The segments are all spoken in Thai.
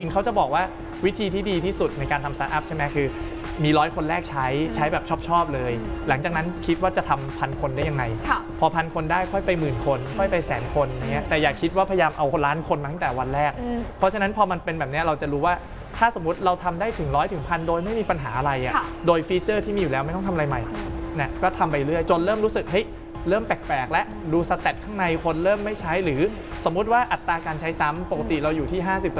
จริงเขาจะบอกว่าวิธีที่ดีที่สุดในการทำสตาร์ทอัพใช่ไหมคือมี100 คนแรกใช้แบบชอบเลยหลังจากนั้นคิดว่าจะทำ1,000 คนได้ยังไงพอ1,000 คนได้ค่อยไป10,000 คนค่อยไป100,000 คนอย่างเงี้ยแต่อย่าคิดว่าพยายามเอา1,000,000 คนมาตั้งแต่วันแรกเพราะฉะนั้นพอมันเป็นแบบนี้เราจะรู้ว่าถ้าสมมติเราทำได้ถึง100 ถึง 1,000โดยไม่มีปัญหาอะไรอ่ะโดยฟีเจอร์ที่มีอยู่แล้วไม่ต้องทำอะไรใหม่เนี่ยก็ทำไปเรื่อยจนเริ่มรู้สึกเฮ้ยเริ่มแปลกๆและดูสแตทข้างในคนเริ่มไม่ใช้หรือสมมุติว่าอัตราการใช้ซ้ำปกติเราอยู่ที่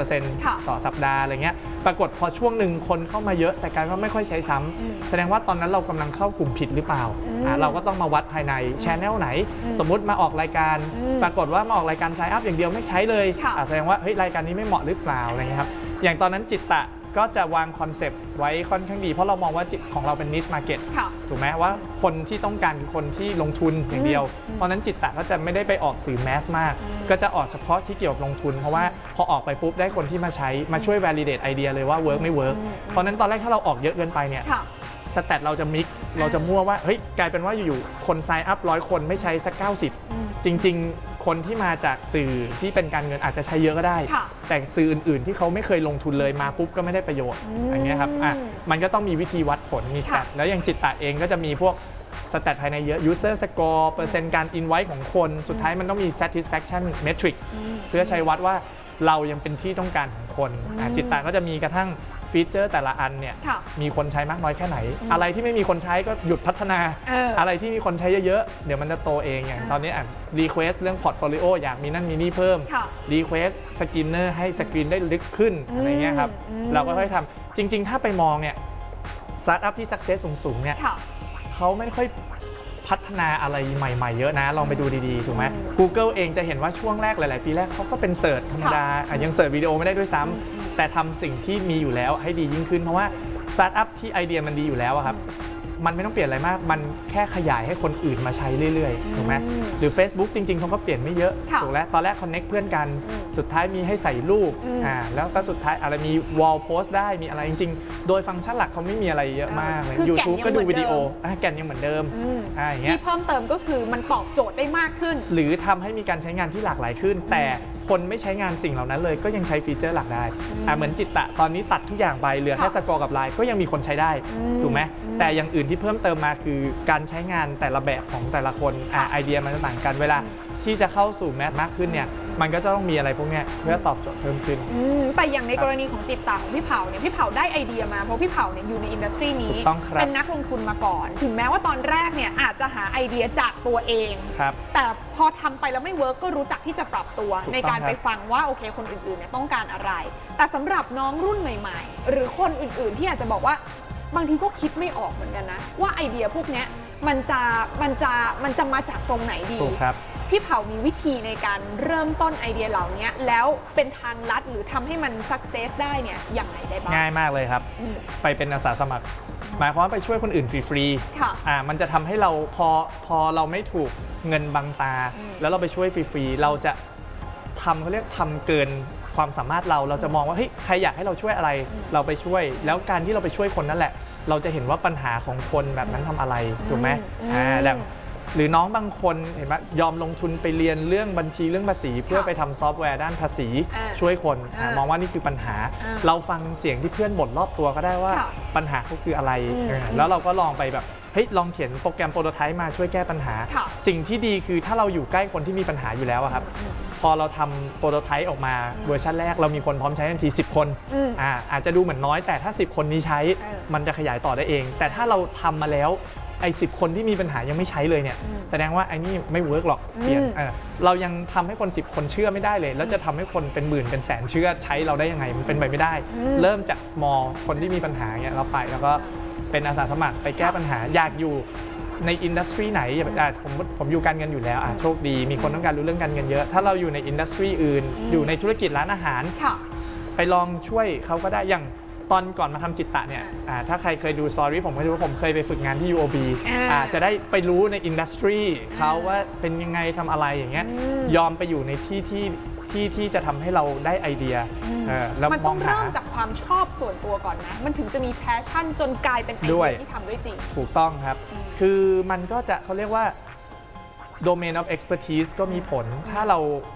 50% ต่อสัปดาห์อะไรเงี้ยปรากฏพอช่วงหนึ่งคนเข้ามาเยอะแต่กลายว่าไม่ค่อยใช้ซ้ำแสดงว่าตอนนั้นเรากำลังเข้ากลุ่มผิดหรือเปล่าเราก็ต้องมาวัดภายในแชนแนลไหนสมมุติมาออกรายการปรากฏว่ามาออกรายการไซน์อัพอย่างเดียวไม่ใช้เลยแสดงว่าเฮ้ยรายการนี้ไม่เหมาะหรือเปล่าอะไรเงี้ยครับอย่างตอนนั้นจิตตะก็จะวางคอนเซปต์ไว้ค่อนข้างดีเพราะเรามองว่าของเราเป็น niche market ถูกไหมว่าคนที่ต้องการคือคนที่ลงทุนอย่างเดียวเพราะนั้นจิตตะก็จะไม่ได้ไปออกสื่อแมสมากก็จะออกเฉพาะที่เกี่ยวกับลงทุนเพราะว่าพอออกไปปุ๊บได้คนที่มาใช้มาช่วย validate ไอเดียเลยว่า work ไม่ work เพราะนั้นตอนแรกถ้าเราออกเยอะเกินไปเนี่ยสแตทเราจะมิกเราจะมั่วว่าเฮ้ยกลายเป็นว่าอยู่ๆคนไซน์อัพ100 คนไม่ใช้สัก90จริงๆคนที่มาจากสื่อที่เป็นการเงินอาจจะใช้เยอะก็ได้แต่สื่ออื่นๆที่เขาไม่เคยลงทุนเลยมาปุ๊บก็ไม่ได้ประโยชน์อย่างเงี้ยครับมันก็ต้องมีวิธีวัดผลมีสแตทแล้วอย่างจิตตะเองก็จะมีพวกสแตทภายในเยอะ user score เปอร์เซ็นต์การ invite ของคนสุดท้ายมันต้องมี satisfaction metric เพื่อใช้วัดว่าเรายังเป็นที่ต้องการของคนจิตตะก็จะมีกระทั่งฟีเจอร์แต่ละอันเนี่ยมีคนใช้มากน้อยแค่ไหนอะไรที่ไม่มีคนใช้ก็หยุดพัฒนาอะไรที่มีคนใช้เยอะๆเดี๋ยวมันจะโตเองอย่างตอนนี้รีเควสเรื่องพอร์ตโฟลิโออยากมีนั่นมีนี่เพิ่มรีเควสสกินเนอร์ให้สกรีนได้ลึกขึ้นอะไรเงี้ยครับเราก็ค่อยทำจริงๆถ้าไปมองเนี่ยสตาร์ทอัพที่สักเซสสูงๆเนี่ยเขาไม่ค่อยพัฒนาอะไรใหม่ๆเยอะนะลองไปดูดีๆถูกไหม Google เองจะเห็นว่าช่วงแรกหลายๆปีแรกเขาก็เป็นเสิร์ชธรรมดายังเสิร์ชวิดีโอไม่ได้ด้วยซ้ำแต่ทำสิ่งที่มีอยู่แล้วให้ดียิ่งขึ้นเพราะว่าสตาร์ทอัพที่ไอเดียมันดีอยู่แล้วครับมันไม่ต้องเปลี่ยนอะไรมากมันแค่ขยายให้คนอื่นมาใช้เรื่อยๆถูกไหมหรือ Facebook จริงๆเขาก็เปลี่ยนไม่เยอะถูกแล้วตอนแรก connect เพื่อนกันสุดท้ายมีให้ใส่รูปแล้วก็สุดท้ายอะไรมี wall post ได้มีอะไรจริงๆโดยฟังก์ชันหลักเขาไม่มีอะไรเยอะมากเลย YouTube ก็ดูวิดีโอแกนยังเหมือนเดิมอย่างเงี้ยที่เพิ่มเติมก็คือมันตอบโจทย์ได้มากขึ้นหรือทำให้มีการใช้งานที่หลากหลายขึ้นแต่คนไม่ใช้งานสิ่งเหล่านั้นเลยก็ยังใช้ฟีเจอร์หลักได้เหมือนจิตตะตอนนี้ตัดทุกอย่างไปเหลือแค่สกอร์กับไลน์ก็ยังมีคนใช้ได้ถูกไหมแต่อย่างอื่นที่เพิ่มเติมมาคือการใช้งานแต่ละแบบของแต่ละคนไอเดียมันจะต่างกันเวลาที่จะเข้าสู่แมสมากขึ้นเนี่ยมันก็จะต้องมีอะไรพวกนี้เพื่อตอบโจทย์เพิ่มขึ้นแต่อย่างในกรณีของจิตตะของพี่เผาเนี่ยพี่เผาได้ไอเดียมาเพราะพี่เผาเนี่ยอยู่ในอินดัสทรีนี้เป็นนักลงทุนมาก่อนถึงแม้ว่าตอนแรกเนี่ยอาจจะหาไอเดียจากตัวเองแต่พอทำไปแล้วไม่เวิร์กก็รู้จักที่จะปรับตัวในการไปฟังว่าโอเคคนอื่นๆเนี่ยต้องการอะไรแต่สำหรับน้องรุ่นใหม่ๆหรือคนอื่นๆที่อาจจะบอกว่าบางทีก็คิดไม่ออกเหมือนกันนะว่าไอเดียพวกนี้มันจะมาจากตรงไหนดีพี่เผามีวิธีในการเริ่มต้นไอเดียเหล่านี้แล้วเป็นทางลัดหรือทำให้มันสักเซสได้เนี่ยอย่างไรได้บ้างง่ายมากเลยครับไปเป็นอาสาสมัครหมายความว่าไปช่วยคนอื่นฟรีๆมันจะทำให้เราพอเราไม่ถูกเงินบังตาแล้วเราไปช่วยฟรีๆเราจะเขาเรียกทำเกินความสามารถเราจะมองว่าเฮ้ยใครอยากให้เราช่วยอะไรเราไปช่วยแล้วการที่เราไปช่วยคนนั่นแหละเราจะเห็นว่าปัญหาของคนแบบนั้นทำอะไรถูกไหมแล้วหรือน้องบางคนเห็นไหมยอมลงทุนไปเรียนเรื่องบัญชีเรื่องภาษีเพื่อไปทำซอฟต์แวร์ด้านภาษีช่วยคนมองว่านี่คือปัญหาเราฟังเสียงที่เพื่อนบ่นรอบตัวก็ได้ว่าปัญหาเขาคืออะไรแล้วเราก็ลองไปแบบเฮ้ยลองเขียนโปรแกรมโปรโตไทป์มาช่วยแก้ปัญหาสิ่งที่ดีคือถ้าเราอยู่ใกล้คนที่มีปัญหาอยู่แล้วครับพอเราทำโปรโตไทป์ออกมาเวอร์ชันแรกเรามีคนพร้อมใช้ทันที10 คนอาจจะดูเหมือนน้อยแต่ถ้า10 คนนี้ใช้มันจะขยายต่อได้เองแต่ถ้าเราทำมาแล้วไอ้10 คนที่มีปัญหายังไม่ใช้เลยเนี่ยแสดงว่าไอ้นี่ไม่เวิร์กหรอกเปลี่ยนเรายังทำให้คน10 คนเชื่อไม่ได้เลยแล้วจะทำให้คนเป็นหมื่นเป็นแสนเชื่อใช้เราได้ยังไงมันเป็นไปไม่ได้เริ่มจาก small คนที่มีปัญหาเนี่ยเราไปแล้วก็เป็นอาสาสมัครไปแก้ปัญหาอยากอยู่ในอินดัสทรีไหนผมอยู่การเงินอยู่แล้วโชคดีมีคนต้องการรู้เรื่องการเงินเยอะถ้าเราอยู่ในอินดัสทรีอื่นอยู่ในธุรกิจร้านอาหารไปลองช่วยเขาก็ได้อย่างตอนก่อนมาทำจิตตะเนี่ยถ้าใครเคยดูสตอรี่ผมก็รู้ว่าผมเคยไปฝึกงานที่ UOB จะได้ไปรู้ในอินดัสทรีเขาว่าเป็นยังไงทำอะไรอย่างเงี้ยยอมไปอยู่ในที่จะทำให้เราได้ไอเดียแล้วมันต้องเริ่มจากความชอบส่วนตัวก่อนนะมันถึงจะมีแพชชั่นจนกลายเป็นไอเดียที่ทำด้วยจริงถูกต้องครับคือมันก็จะเขาเรียกว่า domain of expertise ก็มีผลถ้าเรา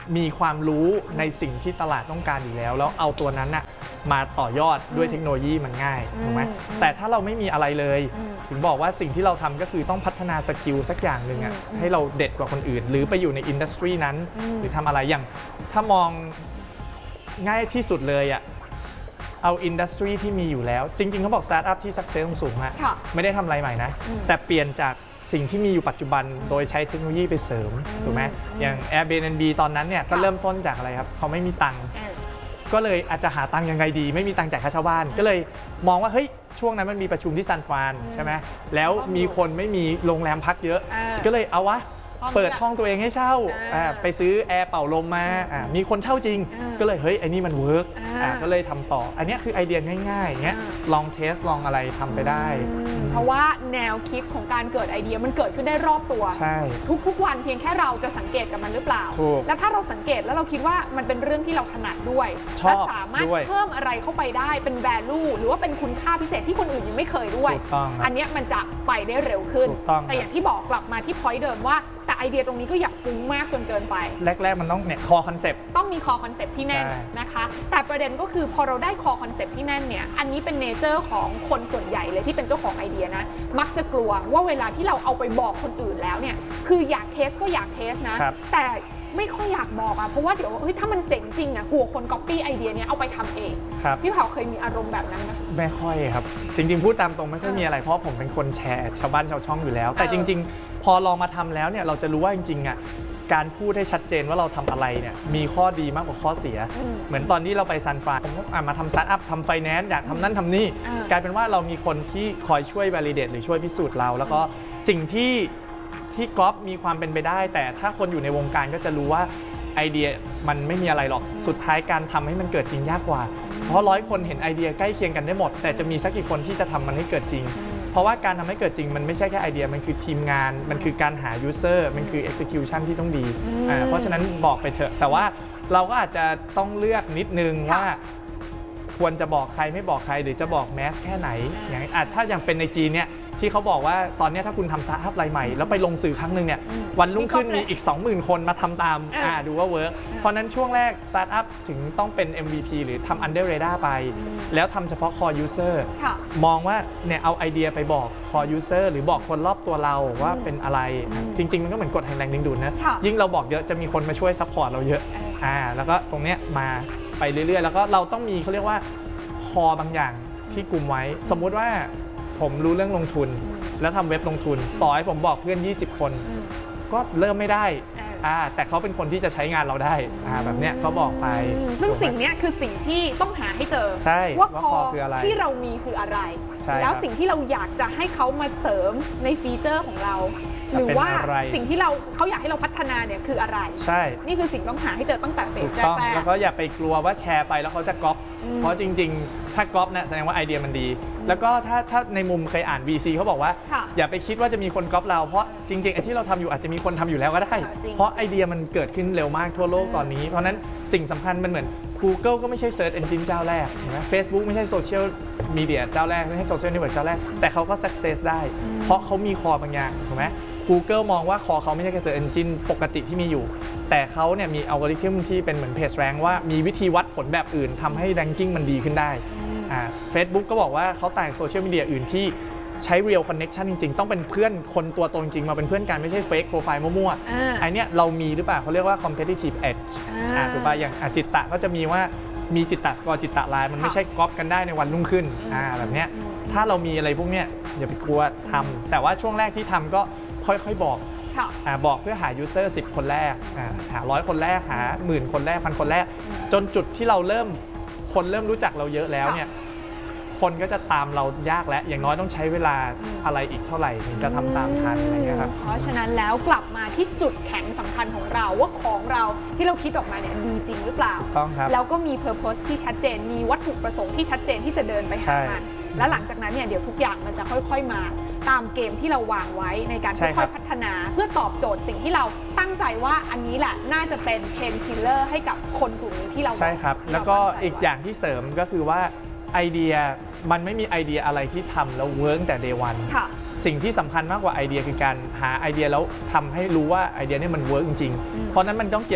มีความรู้ในสิ่งที่ตลาดต้องการอยู่แล้วเอาตัวนั้นน่ะมาต่อยอดด้วยเทคโนโลยีมันง่ายถูกไหมแต่ถ้าเราไม่มีอะไรเลยถึงบอกว่าสิ่งที่เราทำก็คือต้องพัฒนาสกิลสักอย่างหนึ่งให้เราเด็ดกว่าคนอื่นหรือไปอยู่ในอินดัสทรีนั้นหรือทำอะไรอย่างถ้ามองง่ายที่สุดเลยเอาอินดัสทรีที่มีอยู่แล้วจริงๆเขาบอกสตาร์ทอัพที่สักเซสสูงๆไม่ได้ทำอะไรใหม่นะแต่เปลี่ยนจากสิ่งที่มีอยู่ปัจจุบันโดยใช้เทคโนโลยีไปเสริมถูกไหมอย่าง Airbnb ตอนนั้นเนี่ยก็เริ่มต้นจากอะไรครับเขาไม่มีตังค์ก็เลยอาจจะหาตังค์ยังไงดีไม่มีตังค์จ่ายค่าเช่าบ้านก็เลยมองว่าเฮ้ยช่วงนั้นมันมีประชุมที่ซานฟรานใช่ไหมแล้วมีคนไม่มีโรงแรมพักเยอะก็เลยเอาวะเปิดห้องตัวเองให้เช่าไปซื้อแอร์เป่าลมมามีคนเช่าจริงก็เลยเฮ้ยไอ้นี่มันเวิร์กก็เลยทำต่ออันนี้คือไอเดียง่ายๆอย่างเงี้ยลองเทสลองอะไรทำไปได้เพราะว่าแนวคิดของการเกิดไอเดียมันเกิดขึ้นได้รอบตัวใช่ทุกวันเพียงแค่เราจะสังเกตกับมันหรือเปล่าแล้วถ้าเราสังเกตแล้วเราคิดว่ามันเป็นเรื่องที่เราถนัดด้วยและสามารถเพิ่มอะไรเข้าไปได้เป็น value หรือว่าเป็นคุณค่าพิเศษที่คนอื่นยังไม่เคยด้วยอันนี้มันจะไปได้เร็วขึ้นแต่อย่างที่บอกกลับมาที่ point เดิมว่าแต่ไอเดียตรงนี้ก็อย่าฟุ้งมากจนเกินไปแรกๆมันต้องเนี่ย core concept ต้องมี core concept ที่แน่นนะคะแต่ประเด็นก็คือพอเราได้ core concept ที่แน่นเนี่ยอันนี้เป็นเนเจอร์ของคนส่วนใหญ่เลยที่เป็นเจ้าของไอเดียนะมักจะกลัวว่าเวลาที่เราเอาไปบอกคนอื่นแล้วเนี่ยคืออยากเทสก็อยากเทสนะแต่ไม่ค่อยอยากบอกเพราะว่าเดี๋ยวถ้ามันเจ๋งจริงกลัวคน copy ไอเดียนี้เอาไปทำเองพี่เผาเคยมีอารมณ์แบบนั้นไหมไม่ค่อยครับจริงๆพูดตามตรงไม่ค่อยมีอะไรเพราะผมเป็นคนแชร์ชาวบ้านชาวช่องอยู่แล้วแต่จริงๆพอลองมาทำแล้วเนี่ยเราจะรู้ว่าจริงๆการพูดให้ชัดเจนว่าเราทำอะไรเนี่ยมีข้อดีมากกว่าข้อเสียเหมือนตอนที่เราไปซันฟรานผมก็มาทำสตาร์ทอัพทำไฟแนนซ์อยากทำนั่นทำนี่กลายเป็นว่าเรามีคนที่คอยช่วย validate หรือช่วยพิสูจน์เราแล้วก็สิ่งที่ก๊อปมีความเป็นไปได้แต่ถ้าคนอยู่ในวงการก็จะรู้ว่าไอเดียมันไม่มีอะไรหรอกสุดท้ายการทำให้มันเกิดจริงยากกว่าเพราะ100 คนเห็นไอเดียใกล้เคียงกันได้หมดแต่จะมีสักกี่คนที่จะทำมันให้เกิดจริงเพราะว่าการทำให้เกิดจริงมันไม่ใช่แค่ไอเดียมันคือทีมงานมันคือการหา user มันคือ execution ที่ต้องดีเพราะฉะนั้นบอกไปเถอะแต่ว่าเราก็อาจจะต้องเลือกนิดนึงว่าควรจะบอกใครไม่บอกใครหรือจะบอกแมสแค่ไหนอย่างถ้าอย่างเป็นในจีนเนี่ยที่เขาบอกว่าตอนนี้ถ้าคุณทำสตาร์ทอัพรายใหม่แล้วไปลงสื่อครั้งหนึ่งเนี่ยวันรุ่งขึ้นมีอีก 20,000 คนมาทำตามดูว่าเวิร์กเพราะนั้นช่วงแรกสตาร์ทอัพถึงต้องเป็น MVP หรือทำ under radar ไปแล้วทำเฉพาะ core user มองว่าเนี่ยเอาไอเดียไปบอก core user หรือบอกคนรอบตัวเราว่าเป็นอะไรจริงๆมันก็เหมือนกฎแห่งแรงดึงดูดนะยิ่งเราบอกเยอะจะมีคนมาช่วยซัพพอร์ตเราเยอะแล้วก็ตรงเนี้ยมาไปเรื่อยๆแล้วก็เราต้องมีเขาเรียกว่า core บางอย่างที่กลุ่มไว้สมมุติว่าผมรู้เรื่องลงทุนแล้วทำเว็บลงทุนต่อให้ผมบอกเพื่อน20 คนก็เริ่มไม่ได้แต่เขาเป็นคนที่จะใช้งานเราได้แบบเนี้ยเขาบอกไปซึ่งสิ่งนี้คือสิ่งที่ต้องหาให้เจอว่าคอที่เรามีคืออะไรแล้วสิ่งที่เราอยากจะให้เขามาเสริมในฟีเจอร์ของเราหรือว่าสิ่งที่เขาอยากให้เราพัฒนาเนี่ยคืออะไรใช่นี่คือสิ่งต้องหาให้เจอตั้งแต่เฟสแรกแล้วก็อย่าไปกลัวว่าแชร์ไปแล้วเขาจะก๊อปเพราะจริงๆถ้าก๊อปนะแสดงว่าไอเดียมันดีแล้วก็ถ้าในมุมเคยอ่าน VC เขาบอกว่าอย่าไปคิดว่าจะมีคนก๊อปเราเพราะจริงๆไอ้ที่เราทำอยู่อาจจะมีคนทำอยู่แล้วก็ได้เพราะไอเดียมันเกิดขึ้นเร็วมากทั่วโลกตอนนี้เพราะนั้นสิ่งสำคัญมันเหมือน Google ก็ไม่ใช่ Search Engine เจ้าแรกนะ Facebook ไม่ใช่โซเชียลมีเดียเจ้าแรกไม่ใช่โซเชียลเน็ตเวิร์กเจ้าแรกแต่เขาก็ success ได้เพราะเขามีคอบางอย่างถูกไหมGoogle มองว่าคอเขาไม่ใช่แค่ Search Engine ปกติที่มีอยู่แต่เขาเนี่ยมีอัลกอริทึมที่เป็นเหมือน Page Rank ว่ามีวิธีวัดผลแบบอื่นทำให้ Ranking มันดีขึ้นได้Facebook ก็บอกว่าเขาต่างโซเชียลมีเดียอื่นที่ใช้ Real Connection จริงๆต้องเป็นเพื่อนคนตัวตนจริงมาเป็นเพื่อนกันไม่ใช่ Fake Profile มั่วๆไอเนี้ยเรามีหรือเปล่าเขาเรียกว่า Competitive Edge ถูกป่ะอย่างจิตตะก็จะมีว่ามีจิตตะสกอร์จิตตะไลน์มันไม่ใช่ก๊อปกันได้ในวันรุ่งขึ้นแบบเนี้ยถ้าเรามีอะไรพวกเนี้ยอย่าไปกลัวทำแต่ว่าช่วงแรกที่ทำก็ค่อยๆบอกบอกเพื่อหา user 10 คนแรกหา100 คนแรกหา10,000 คนแรก 1,000 คนแรกจนจุดที่เราคนเริ่มรู้จักเราเยอะแล้วเนี่ยคนก็จะตามเรายากแล้วอย่างน้อยต้องใช้เวลาอะไรอีกเท่าไหร่ถึงจะทำตามทันอะไรเงี้ยครับเพราะฉะนั้นแล้วกลับมาที่จุดแข็งสำคัญของเราว่าของเราที่เราคิดออกมาเนี่ยดีจริงหรือเปล่าต้องครับแล้วก็มี purpose ที่ชัดเจนมีวัตถุประสงค์ที่ชัดเจนที่จะเดินไปหามันและหลังจากนั้นเนี่ยเดี๋ยวทุกอย่างมันจะค่อยๆมาตามเกมที่เราวางไว้ในการค่อยๆพัฒนาเพื่อตอบโจทย์สิ่งที่เราตั้งใจว่าอันนี้แหละน่าจะเป็น pain killer ให้กับคนกลุ่มนี้ที่เราใช่ครับแล้วก็อีกอย่างที่เสริมก็คือว่าไอเดียมันไม่มีไอเดียอะไรที่ทำแล้วเวิร์กแต่ day one สิ่งที่สำคัญมากกว่าไอเดียคือการหาไอเดียแล้วทำให้รู้ว่าไอเดียนี้มันเวิร์กจริงๆเพราะนั้นมันต้องเกี่ยวกับ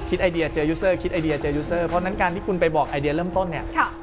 คิดไอเดียเจอยูเซอร์คิดไอเดียเจอยูเซอร์เพราะนั้นการที่คุณไปบอกไอเดียเริ่มต้นเนี่ย